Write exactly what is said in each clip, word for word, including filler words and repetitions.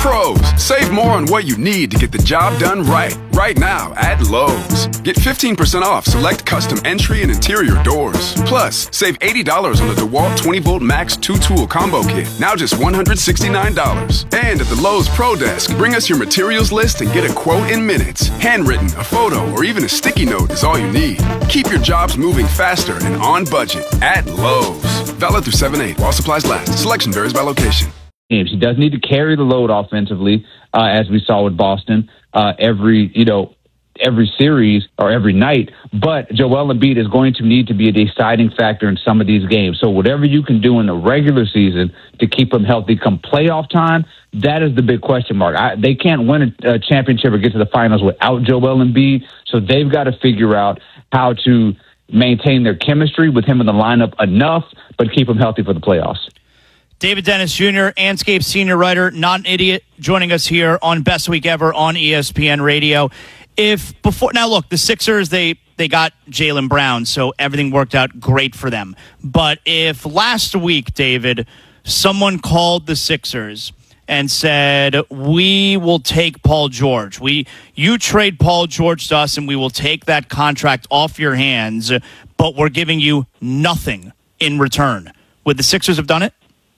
Pros, save more on what you need to get the job done right. Right now at Lowe's. Get fifteen percent off select custom entry and interior doors. Plus, save eighty dollars on the DeWalt twenty volt Max two tool combo kit. Now just one hundred sixty-nine dollars. And at the Lowe's Pro Desk, bring us your materials list and get a quote in minutes. Handwritten, a photo, or even a sticky note is all you need. Keep your jobs moving faster and on budget at Lowe's. Valid through seven eight while supplies last. Selection varies by location. He does need to carry the load offensively, uh, as we saw with Boston uh, every, you know, every series or every night. But Joel Embiid is going to need to be a deciding factor in some of these games. So whatever you can do in the regular season to keep him healthy come playoff time, that is the big question mark. I, they can't win a, a championship or get to the finals without Joel Embiid. So they've got to figure out how to maintain their chemistry with him in the lineup enough, but keep him healthy for the playoffs. David Dennis Junior, Anscape senior writer, not an idiot, joining us here on Best Week Ever on E S P N Radio. If before now, look, the Sixers, they they got Jaylen Brown, so everything worked out great for them. But if last week, David, someone called the Sixers and said, we will take Paul George. We you trade Paul George to us, and we will take that contract off your hands, but we're giving you nothing in return. Would the Sixers have done it?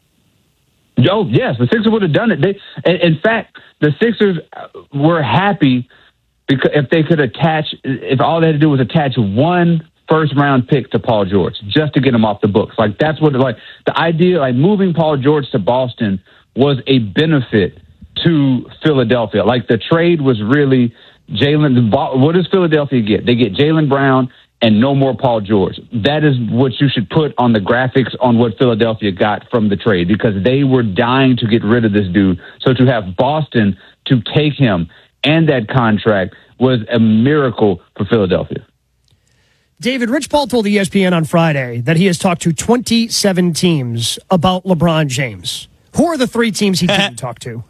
Oh, yes, the Sixers would have done it. They, in fact, the Sixers were happy because if they could attach, if all they had to do was attach one first-round pick to Paul George just to get him off the books. Like, that's what, like, the idea, like, moving Paul George to Boston was a benefit to Philadelphia. Like, the trade was really Jaylen. What does Philadelphia get? They get Jaylen Brown and no more Paul George. That is what you should put on the graphics on what Philadelphia got from the trade, because they were dying to get rid of this dude. So to have Boston to take him and that contract was a miracle for Philadelphia. David, Rich Paul told E S P N on Friday that he has talked to twenty-seven teams about LeBron James. Who are the three teams he didn't talk to?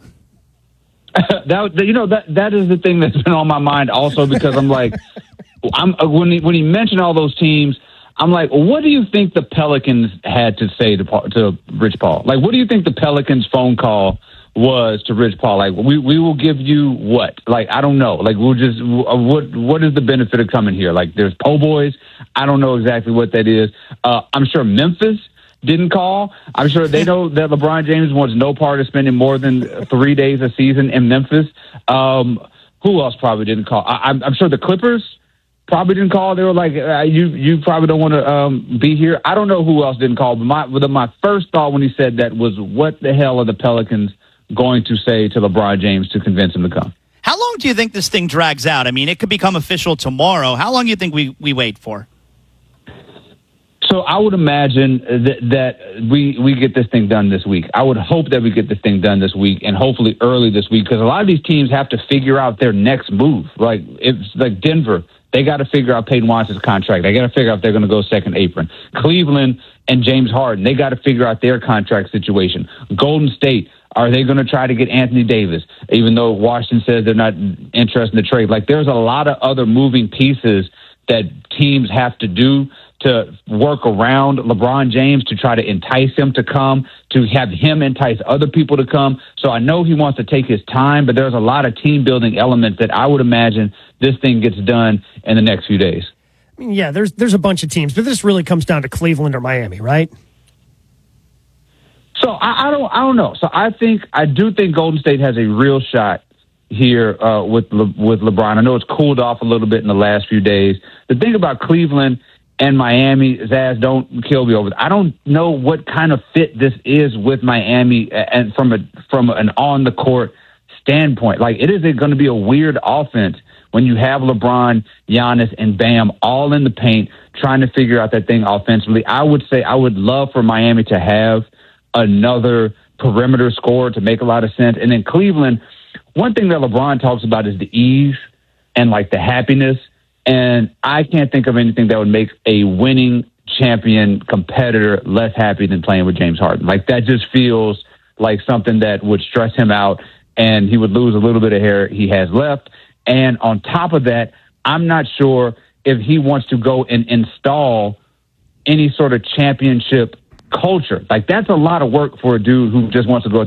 that you know that that is the thing that's been on my mind also, because I'm like, I'm when he when he mentioned all those teams, I'm like, what do you think the Pelicans had to say to to Rich Paul? Like, what do you think the Pelicans phone call was to Rich Paul? Like, we we will give you what? Like, I don't know. Like, we'll just what what is the benefit of coming here? Like, there's po' boys. I don't know exactly what that is. Uh, I'm sure Memphis didn't call. I'm sure they know that LeBron James wants no part of spending more than three days a season in Memphis. Um, who else probably didn't call? I, I'm, I'm sure the Clippers probably didn't call. They were like, uh, you you probably don't want to um, be here. I don't know who else didn't call, but my, my first thought when he said that was, what the hell are the Pelicans going to say to LeBron James to convince him to come? How long do you think this thing drags out? I mean, it could become official tomorrow. How long do you think we, we wait for? So I would imagine that, that we, we get this thing done this week. I would hope that we get this thing done this week, and hopefully early this week, because a lot of these teams have to figure out their next move. Like, it's like Denver, they got to figure out Peyton Watson's contract. They got to figure out if they're going to go second apron. Cleveland and James Harden, they got to figure out their contract situation. Golden State, are they going to try to get Anthony Davis, even though Washington says they're not interested in the trade? Like, there's a lot of other moving pieces that teams have to do to work around LeBron James, to try to entice him to come, to have him entice other people to come. So I know he wants to take his time, but there's a lot of team building elements that I would imagine this thing gets done in the next few days. I mean, yeah, there's there's a bunch of teams, but this really comes down to Cleveland or Miami, right? So I, I don't I don't know. So I think I do think Golden State has a real shot here uh, with Le, with LeBron. I know it's cooled off a little bit in the last few days. The thing about Cleveland and Miami, Zaz, don't kill me over it. I don't know what kind of fit this is with Miami, and from a from an on the court standpoint. Like, it is going to be a weird offense when you have LeBron, Giannis, and Bam all in the paint trying to figure out that thing offensively. I would say I would love for Miami to have another perimeter scorer to make a lot of sense. And then Cleveland, one thing that LeBron talks about is the ease and like the happiness. And I can't think of anything that would make a winning champion competitor less happy than playing with James Harden. Like, that just feels like something that would stress him out, and he would lose a little bit of hair he has left. And on top of that, I'm not sure if he wants to go and install any sort of championship culture. Like, that's a lot of work for a dude who just wants to go